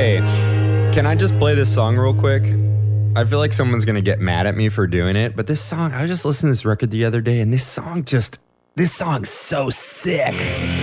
Hey, can I just play this song real quick? I feel like someone's going to get mad at me for doing it, but this song, I just listened to this record the other day, and this song's so sick.